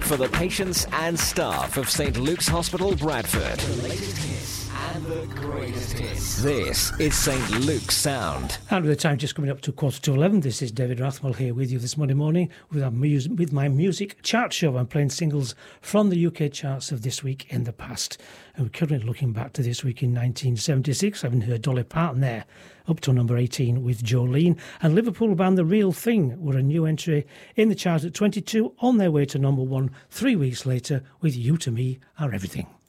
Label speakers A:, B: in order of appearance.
A: for the patients and staff of St Luke's Hospital, Bradford. The latest hits and the greatest hits. This is St Luke's Sound.
B: And with the time just coming up to 11:15, this is David Rathwell here with you this Monday morning with my music chart show. I'm playing singles from the UK charts of this week in the past. And we're currently looking back to this week in 1976. I haven't heard Dolly Parton there, up to number 18 with Jolene. And Liverpool band The Real Thing were a new entry in the chart at 22, on their way to number 1 3 weeks later with You To Me Are Everything.